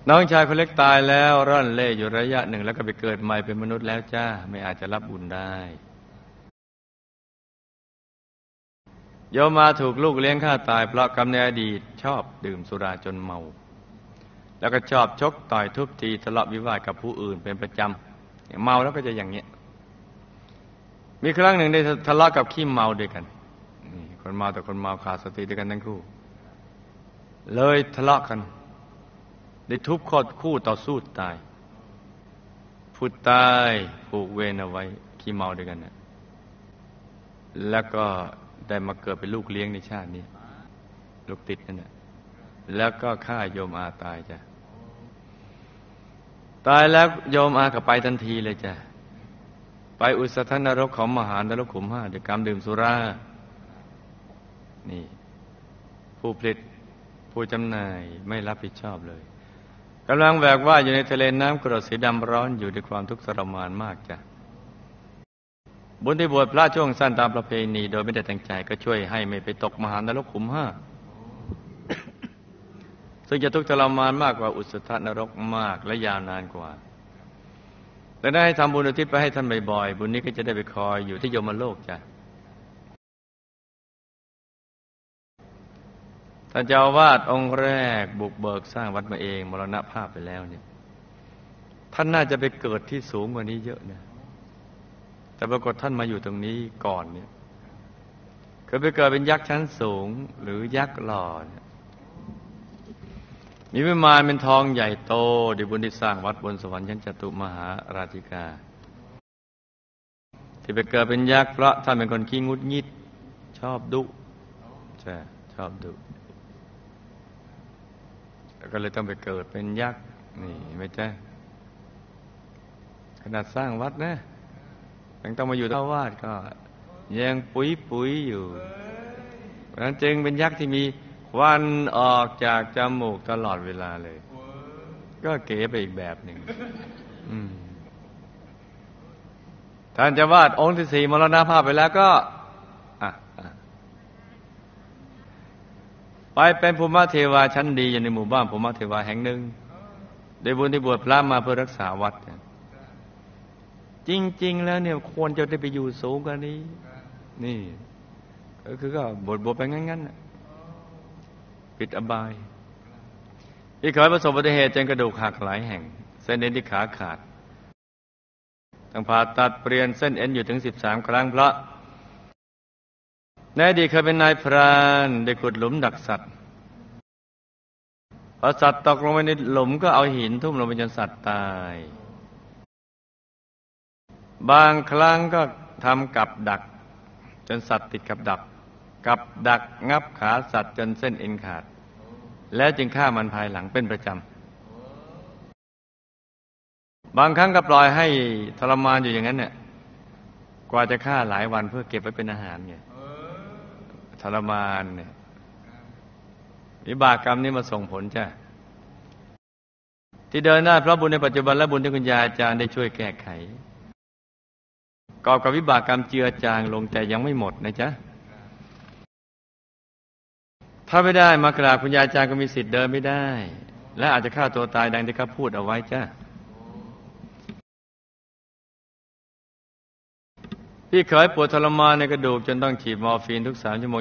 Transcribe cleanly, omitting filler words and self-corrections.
น้องชายคนเล็กตายแล้วร่อนเล่อยู่ระยะหนึ่งแล้วก็ไปเกิดใหม่เป็นมนุษย์แล้วจ้าไม่อาจจะรับบุญได้โยมมาถูกลูกเลี้ยงฆ่าตายเพราะกรรมในอดีตชอบดื่มสุราจนเมาแล้วก็ชอบชกต่อยทุบตีทะเลาะวิวาทกับผู้อื่นเป็นประจำเมาแล้วก็จะอย่างเงี้ยมีครั้งหนึ่งได้ทะเลาะกับขี้เมาด้วยกันนี่คนเมาแต่คนเมาขาดสติด้วยกันทั้งคู่เลยทะเลาะกันได้ทุบคอคู่ต่อสู้ตายผู้ตายผูกเวรเอาไว้ขี้เมาด้วยกันนะแล้วก็ได้มาเกิดเป็นลูกเลี้ยงในชาตินี้ลูกติดนั่นแหละแล้วก็ฆ่าโยมอาตายจ้ะตายแล้วโยมอาก็ไปทันทีเลยจ้ะไปอุสธนรกของมหานรกขุมห้าด้วยกรรมดื่มสุรานี่ผู้ผลิตผู้จำหน่ายไม่รับผิดชอบเลยกำลังแหวกว่ายอยู่ในทะเลน้ำกรดสีดำร้อนอยู่ด้วยความทุกข์ทรมานมากจ้ะบุญที่บวชพระช่วงสั้นตามประเพณีโดยไม่ได้ตั้งใจก็ช่วยให้ไม่ไปตกมหานรกขุมห้า ซึ่งจะทุกข์ทรมานมากกว่าอุสธนรกมากและยาวนานกว่าและได้ให้ทำบุญอุทิศไปให้ท่านบ่อยๆบุญนี้ก็จะได้ไปคอยอยู่ที่ยมโลกจ้ะท่านเจ้าอาวาสองค์แรกบุกเบิกสร้างวัดมาเองมรณภาพไปแล้วเนี่ยท่านน่าจะไปเกิดที่สูงกว่านี้เยอะนะแต่ปรากฏท่านมาอยู่ตรงนี้ก่อนเนี่ยเคยไปเกิดเป็นยักษ์ชั้นสูงหรือยักษ์หล่อเนี่ยมีวิมานเป็นทองใหญ่โตด้วยบุญที่สร้างวัดบนสวรรค์ชั้นจตุมหาราชิกาที่ไปเกิดเป็นยักษ์เพราะท่านเป็นคนขี้งุดงิดชอบดุใช่ชอบดุก็เลยต้องไปเกิดเป็นยักษ์นี่ไม่ใช่ขนาดสร้างวัดนะยังต้องมาอยู่เจ้าวาดก็ยังปุ๋ยอยู่เพราะฉะนั้นจึงเป็นยักษ์ที่มีควันออกจากจมูกตลอดเวลาเลยก็เก๋ไปอีกแบบหนึ่งท่านเจ้าวาดองค์ที่สี่มรณภาพไปแล้วก็ไปเป็นภูมิเทวาชั้นดีอยู่ในหมู่บ้านภูมิเทวาแห่งหนึ่งได้บุญที่บวชพระมาเพื่อรักษาวัดจริงๆแล้วเนี่ยควรจะได้ไปอยู่สูงกว่านี้นี่ก็คือก็บวชไปงั้นๆปิดอบายพี่เคยประสบอุบัติเหตุจนกระดูกหักหลายแห่งเส้นเอ็นที่ขาขาดต้องผ่าตัดเปลี่ยนเส้นเอ็นอยู่ถึง13 ครั้งเพราะในอดีตเคยเป็นนายพรานได้ขุดหลุมดักสัตว์พอสัตว์ตกลงไปในหลุมก็เอาหินทุ่มลงไปจนสัตว์ตายบางครั้งก็ทำกับดักจนสัตว์ติดกับดักงับขาสัตว์จนเส้นเอ็นขาดแล้วจึงฆ่ามันภายหลังเป็นประจำบางครั้งก็ปล่อยให้ทรมานอยู่อย่างนั้นเนี่ยกว่าจะฆ่าหลายวันเพื่อเก็บไว้เป็นอาหารเนี่ยทรมานเนี่ยวิบากกรรมนี้มาส่งผลจ้ะที่เดินได้เพราะบุญในปัจจุบันและบุญที่คุณยายอาจารย์ได้ช่วยแก้ไขก่อกับวิบากกรรมเจือจางลงแต่ยังไม่หมดนะจ๊ะถ้าไม่ได้มากราบคุณยายอาจารย์ก็มีสิทธิ์เดินไม่ได้และอาจจะฆ่าตัวตายดังที่เขาพูดเอาไว้จ้ะพี่เคยปวดทรมานในกระดูกจนต้องฉีดมอร์ฟีนทุก3 ชั่วโมง